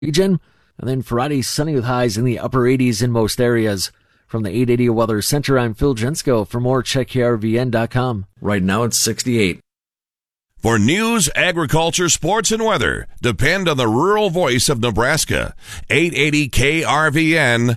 region. And then Friday, sunny with highs in the upper 80s in most areas. From the 880 Weather Center, I'm Phil Jensko. For more, check KRVN.com. Right now it's 68. For news, agriculture, sports, and weather, depend on the rural voice of Nebraska. 880 KRVN,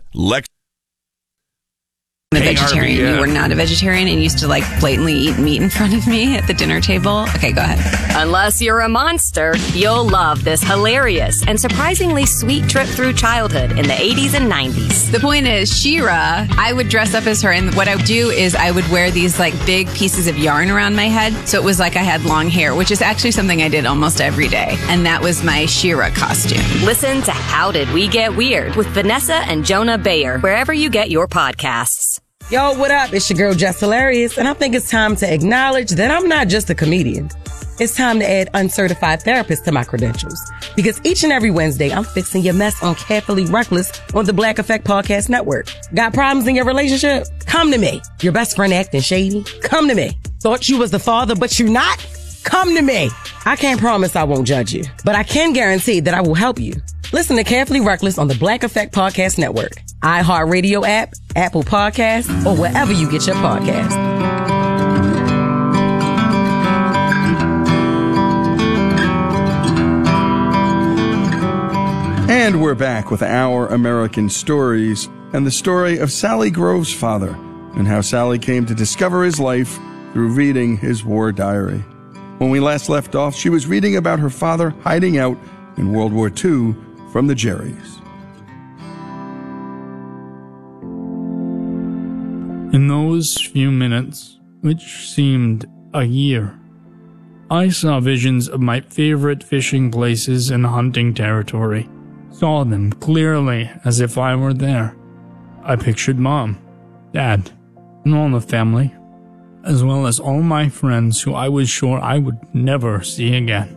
A vegetarian. You were not a vegetarian and used to blatantly eat meat in front of me at the dinner table. Okay, go ahead. Unless you're a monster, you'll love this hilarious and surprisingly sweet trip through childhood in the 80s and 90s. The point is, She-Ra, I would dress up as her, and what I would do is I would wear these big pieces of yarn around my head, so it was like I had long hair, which is actually something I did almost every day, and that was my She-Ra costume. Listen to How Did We Get Weird with Vanessa and Jonah Bayer, wherever you get your podcasts. Yo, what up? It's your girl, Jess Hilarious, and I think it's time to acknowledge that I'm not just a comedian. It's time to add uncertified therapist to my credentials. Because each and every Wednesday, I'm fixing your mess on Carefully Reckless on the Black Effect Podcast Network. Got problems in your relationship? Come to me. Your best friend acting shady? Come to me. Thought you was the father, but you not? Come to me. I can't promise I won't judge you, but I can guarantee that I will help you. Listen to Carefully Reckless on the Black Effect Podcast Network, iHeartRadio app, Apple Podcasts, or wherever you get your podcasts. And we're back with Our American Stories and the story of Sally Grove's father and how Sally came to discover his life through reading his war diary. When we last left off, she was reading about her father hiding out in World War II from the Jerrys. In those few minutes, which seemed a year, I saw visions of my favorite fishing places and hunting territory. Saw them clearly as if I were there. I pictured Mom, Dad, and all the family, as well as all my friends who I was sure I would never see again.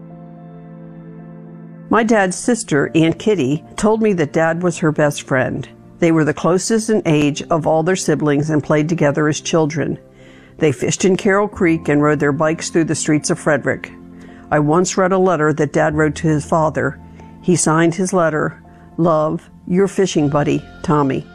My dad's sister, Aunt Kitty, told me that Dad was her best friend. They were the closest in age of all their siblings and played together as children. They fished in Carroll Creek and rode their bikes through the streets of Frederick. I once read a letter that Dad wrote to his father. He signed his letter, "Love, your fishing buddy, Tommy."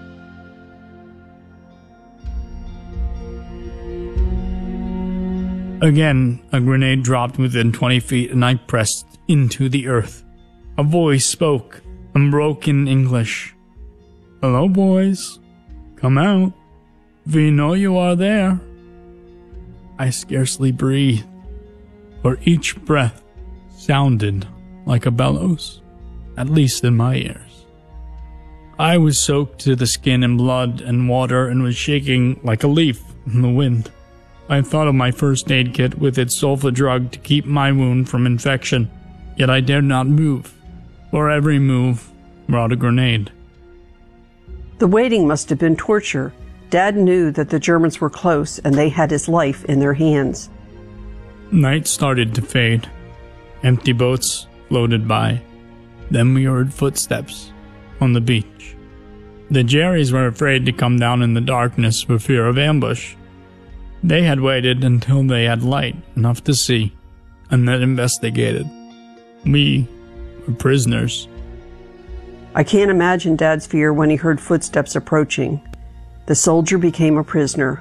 Again, a grenade dropped within 20 feet and I pressed into the earth. A voice spoke in broken English. "Hello, boys. Come out. We know you are there." I scarcely breathed, for each breath sounded like a bellows, at least in my ears. I was soaked to the skin in blood and water and was shaking like a leaf in the wind. I thought of my first aid kit with its sulfa drug to keep my wound from infection, yet I dared not move, for every move brought a grenade. The waiting must have been torture. Dad knew that the Germans were close and they had his life in their hands. Night started to fade. Empty boats floated by. Then we heard footsteps on the beach. The Jerrys were afraid to come down in the darkness for fear of ambush. They had waited until they had light enough to see, and then investigated. We were prisoners. I can't imagine Dad's fear when he heard footsteps approaching. The soldier became a prisoner.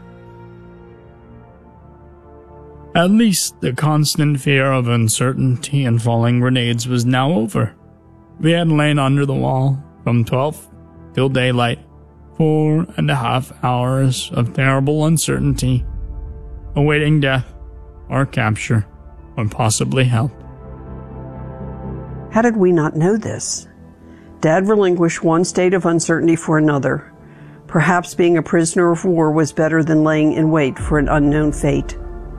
At least the constant fear of uncertainty and falling grenades was now over. We had lain under the wall from 12 till daylight, 4.5 hours of terrible uncertainty, awaiting death or capture or possibly help. How did we not know this? Dad relinquished one state of uncertainty for another. Perhaps being a prisoner of war was better than laying in wait for an unknown fate.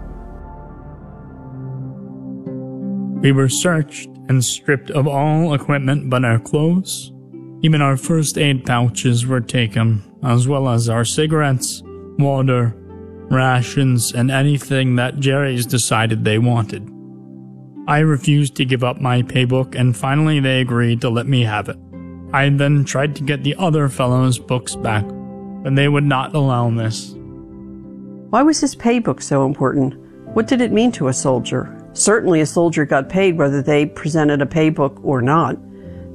We were searched and stripped of all equipment but our clothes. Even our first aid pouches were taken, as well as our cigarettes, water, rations, and anything that Jerry's decided they wanted. I refused to give up my paybook, and finally they agreed to let me have it. I then tried to get the other fellows' books back, but they would not allow this. Why was his paybook so important? What did it mean to a soldier? Certainly a soldier got paid whether they presented a paybook or not.